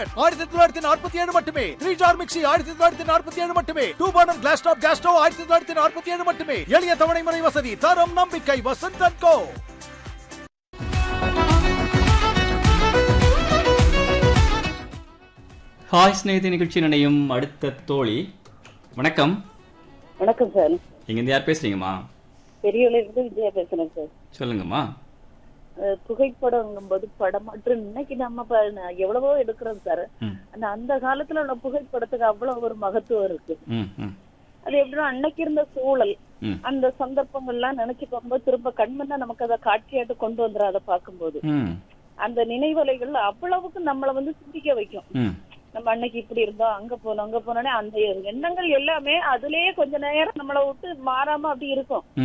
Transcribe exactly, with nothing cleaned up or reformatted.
Fan ஆயிரத்தி தொள்ளாயிரத்தி நாற்பத்தி ஏழு மட்டுமே. த்ரீ ஜார் மிக்சி ஆயிரத்தி தொள்ளாயிரத்தி நாற்பத்தி ஏழு மட்டுமே. Two burner class top gas stove ஆயிரத்தி தொள்ளாயிரத்தி நாற்பத்தி ஏழு மட்டுமே. எளிய தவணை முறை வசதி. தரம் நம்பிக்கை Vasanth and go. Hi Snehithi நிகழ்ச்சி நினையும் அடுத்த தோழி. வணக்கம். வணக்கம் சார். நீங்க இருந்து யார் பேசுறீங்கம்மா? பெரியவளிலிருந்து விஜயா பேசுறேன் சார். சொல்லுங்கம்மா. புகைப்படம் போது படம் மற்றும் இன்னைக்கு நம்ம எவ்வளவோ எடுக்கிறோம் சார். ஆனா அந்த காலத்துல உள்ள புகைப்படத்துக்கு அவ்வளவு ஒரு மகத்துவம் இருக்கு. அது எப்படின்னா அன்னைக்கு இருந்த சூழல், அந்த சந்தர்ப்பங்கள்லாம் நினைச்சு பார்க்கும்போது திரும்ப கண்மண்ணா நமக்கு அதை காட்சியாட்டு கொண்டு வந்துடும். அதை பார்க்கும்போது அந்த நினைவலைகள் அவ்வளவுக்கு நம்மளை வந்து சிந்திக்க வைக்கும். நம்ம அன்னைக்கு இப்படி இருந்தோம், அங்க போனோம், அங்க போனோடனே அந்த எண்ணங்கள் எல்லாமே அதுலயே கொஞ்ச நேரம் நம்மளை விட்டு மாறாம அப்படி இருக்கும்.